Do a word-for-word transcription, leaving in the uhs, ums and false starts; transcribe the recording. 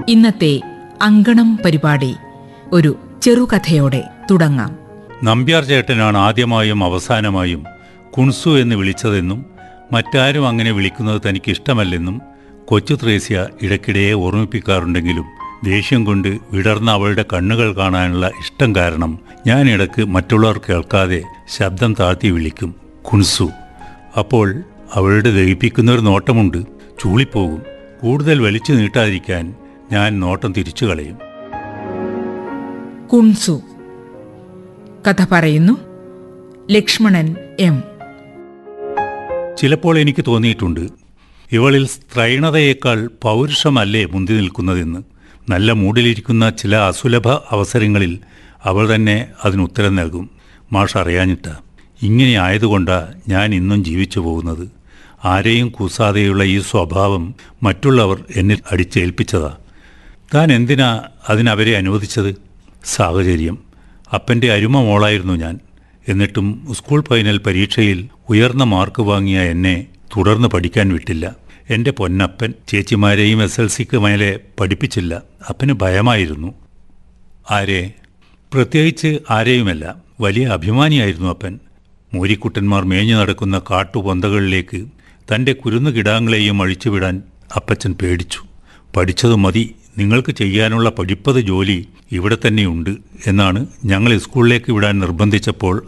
ഇന്നത്തെ അങ്കണം പരിപാടി ഒരു ചെറുകഥയോടെ തുടങ്ങാം. നമ്പ്യാർ ചേട്ടനാണ് ആദ്യമായും അവസാനമായും കുൺസു എന്ന് വിളിച്ചതെന്നും മറ്റാരും അങ്ങനെ വിളിക്കുന്നത് തനിക്കിഷ്ടമല്ലെന്നും കൊച്ചു ത്രേസ്യ ഇടയ്ക്കിടെ ഓർമ്മിപ്പിക്കാറുണ്ടെങ്കിലും ദേഷ്യം കൊണ്ട് വിടർന്ന അവളുടെ കണ്ണുകൾ കാണാനുള്ള ഇഷ്ടം കാരണം ഞാൻ ഇടയ്ക്ക് മറ്റുള്ളവർ കേൾക്കാതെ ശബ്ദം താഴ്ത്തി വിളിക്കും, കുൺസു. അപ്പോൾ അവളുടെ ദഹിപ്പിക്കുന്നൊരു നോട്ടമുണ്ട്, ചൂളിപ്പോകും. കൂടുതൽ വലിച്ചു നീട്ടാതിരിക്കാൻ ഞാൻ നോട്ടം തിരിച്ചു കളയും. കുൺസു. കഥ പറയുന്നു ലക്ഷ്മണൻ എം. ചിലപ്പോൾ എനിക്ക് തോന്നിയിട്ടുണ്ട്, ഇവളിൽ സ്ത്രൈണതയേക്കാൾ പൗരുഷമല്ലേ മുന്തി നിൽക്കുന്നതെന്ന്. നല്ല മൂഡിലിരിക്കുന്ന ചില അസുലഭ അവസരങ്ങളിൽ അവൾ തന്നെ അതിനുത്തരം നൽകും. മാഷ് അറിയാഞ്ഞിട്ടാ. ഇങ്ങനെ ആയതുകൊണ്ടാ ഞാൻ ഇന്നും ജീവിച്ചു പോകുന്നത്. ആരെയും കൂസാതെയുള്ള ഈ സ്വഭാവം മറ്റുള്ളവർ എന്നിൽ അടിച്ചേൽപ്പിച്ചതാ. താൻ എന്തിനാ അതിനവരെ അനുവദിച്ചത്? സാഹചര്യം. അപ്പൻ്റെ അരുമ മോളായിരുന്നു ഞാൻ. എന്നിട്ടും സ്കൂൾ ഫൈനൽ പരീക്ഷയിൽ ഉയർന്ന മാർക്ക് വാങ്ങിയ എന്നെ തുടർന്ന് പഠിക്കാൻ വിട്ടില്ല. എൻ്റെ പൊന്നപ്പൻ ചേച്ചിമാരെയും എസ് എൽ സിക്ക് മേലെ പഠിപ്പിച്ചില്ല. അപ്പന് ഭയമായിരുന്നു. ആരെ? പ്രത്യേകിച്ച് ആരെയുമല്ല. വലിയ അഭിമാനിയായിരുന്നു അപ്പൻ. മോരിക്കുട്ടന്മാർ മേഞ്ഞു നടക്കുന്ന കാട്ടുപൊന്തകളിലേക്ക് തൻ്റെ കുരുന്നു കിടാങ്ങളെയും അഴിച്ചുവിടാൻ അപ്പച്ചൻ പേടിച്ചു. പഠിച്ചത് മതി, നിങ്ങൾക്ക് ചെയ്യാനുള്ള പഠിപ്പത് ജോലി ഇവിടെ തന്നെയുണ്ട് എന്നാണ് ഞങ്ങൾ സ്കൂളിലേക്ക് വിടാൻ നിർബന്ധിച്ചപ്പോൾ